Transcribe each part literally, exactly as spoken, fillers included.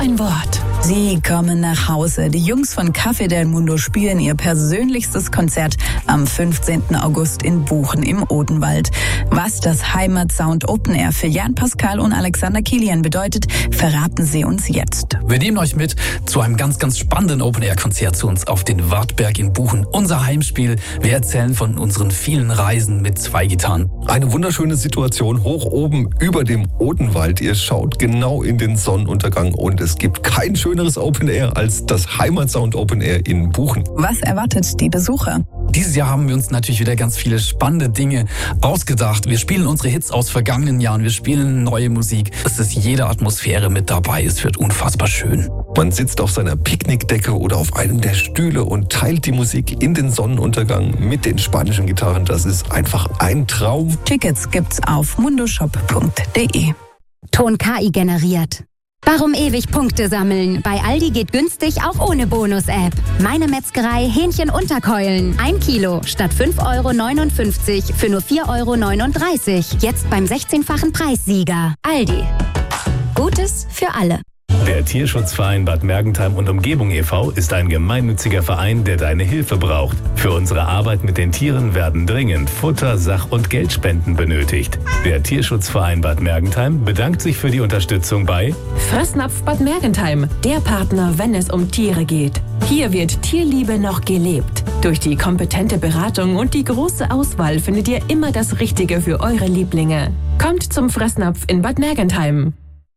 ein Wort. Sie kommen nach Hause. Die Jungs von Café del Mundo spielen ihr persönlichstes Konzert am fünfzehnten August in Buchen im Odenwald. Was das Heimatsound Open Air für Jan Pascal und Alexander Kilian bedeutet, verraten sie uns jetzt. Wir nehmen euch mit zu einem ganz, ganz spannenden Open Air Konzert zu uns auf den Wartberg in Buchen. Unser Heimspiel. Wir erzählen von unseren vielen Reisen mit zwei Gitarren. Eine wunderschöne Situation hoch oben über dem Odenwald. Ihr schaut genau in den Sonnenuntergang und es gibt kein schöneres Open Air als das Heimatsound Open Air in Buchen. Was erwartet die Besucher? Dieses Jahr haben wir uns natürlich wieder ganz viele spannende Dinge ausgedacht. Wir spielen unsere Hits aus vergangenen Jahren, wir spielen neue Musik. Es ist jede Atmosphäre mit dabei, es wird unfassbar schön. Man sitzt auf seiner Picknickdecke oder auf einem der Stühle und teilt die Musik in den Sonnenuntergang mit den spanischen Gitarren. Das ist einfach ein Traum. Tickets gibt's auf mundoshop punkt de. Ton K I generiert. Warum ewig Punkte sammeln? Bei Aldi geht günstig auch ohne Bonus-App. Meine Metzgerei Hähnchen Unterkeulen. Ein Kilo statt fünf Euro neunundfünfzig für nur vier Euro neununddreißig. Jetzt beim sechzehnfachen Preissieger. Aldi. Gutes für alle. Der Tierschutzverein Bad Mergentheim und Umgebung e V ist ein gemeinnütziger Verein, der deine Hilfe braucht. Für unsere Arbeit mit den Tieren werden dringend Futter-, Sach- und Geldspenden benötigt. Der Tierschutzverein Bad Mergentheim bedankt sich für die Unterstützung bei Fressnapf Bad Mergentheim, der Partner, wenn es um Tiere geht. Hier wird Tierliebe noch gelebt. Durch die kompetente Beratung und die große Auswahl findet ihr immer das Richtige für eure Lieblinge. Kommt zum Fressnapf in Bad Mergentheim.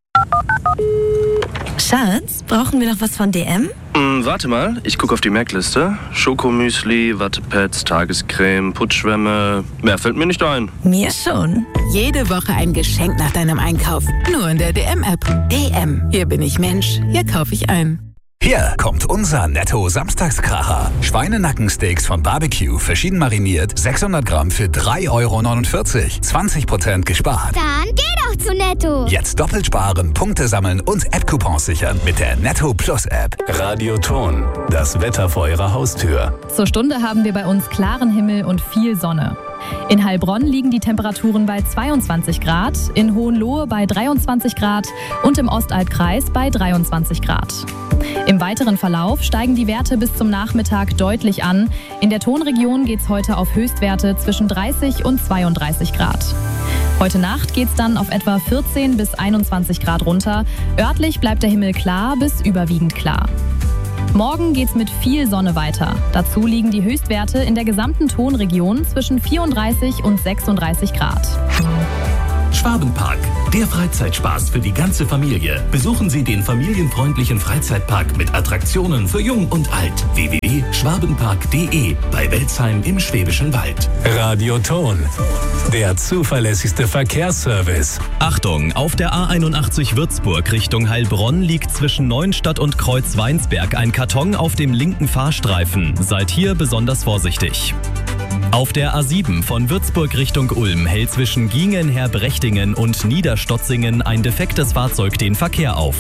Schatz, brauchen wir noch was von D M? Hm, warte mal, ich gucke auf die Merkliste. Schokomüsli, Wattepads, Tagescreme, Putzschwämme. Mehr fällt mir nicht ein. Mir schon. Jede Woche ein Geschenk nach deinem Einkauf. Nur in der D M-App. D M. Hier bin ich Mensch. Hier kaufe ich ein. Hier kommt unser Netto-Samstagskracher. Schweinenackensteaks von Barbecue, verschieden mariniert, sechshundert Gramm für drei Euro neunundvierzig. zwanzig Prozent gespart. Dann geh doch zu Netto. Jetzt doppelt sparen, Punkte sammeln und App-Coupons sichern mit der Netto Plus App. Radioton, das Wetter vor eurer Haustür. Zur Stunde haben wir bei uns klaren Himmel und viel Sonne. In Heilbronn liegen die Temperaturen bei zweiundzwanzig Grad, in Hohenlohe bei dreiundzwanzig Grad und im Ostalbkreis bei dreiundzwanzig Grad. Im weiteren Verlauf steigen die Werte bis zum Nachmittag deutlich an. In der Tonregion geht es heute auf Höchstwerte zwischen dreißig und zweiunddreißig Grad. Heute Nacht geht es dann auf etwa vierzehn bis einundzwanzig Grad runter. Örtlich bleibt der Himmel klar bis überwiegend klar. Morgen geht's mit viel Sonne weiter. Dazu liegen die Höchstwerte in der gesamten Tonregion zwischen vierunddreißig und sechsunddreißig Grad. Schwabenpark, der Freizeitspaß für die ganze Familie. Besuchen Sie den familienfreundlichen Freizeitpark mit Attraktionen für Jung und Alt. w w w punkt schwabenpark punkt de bei Welzheim im Schwäbischen Wald. Radioton, der zuverlässigste Verkehrsservice. Achtung, auf der A einundachtzig Würzburg Richtung Heilbronn liegt zwischen Neuenstadt und Kreuzweinsberg ein Karton auf dem linken Fahrstreifen. Seid hier besonders vorsichtig. Auf der A sieben von Würzburg Richtung Ulm hält zwischen Giengen, Herbrechtingen und Niederstotzingen ein defektes Fahrzeug den Verkehr auf.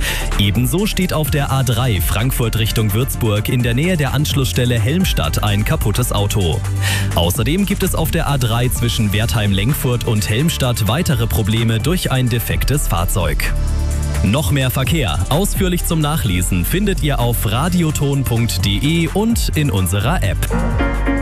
Ebenso steht auf der A drei Frankfurt Richtung Würzburg in der Nähe der Anschlussstelle Helmstadt ein kaputtes Auto. Außerdem gibt es auf der A drei zwischen Wertheim-Lengfurt und Helmstadt weitere Probleme durch ein defektes Fahrzeug. Noch mehr Verkehr, ausführlich zum Nachlesen, findet ihr auf radioton punkt de und in unserer App.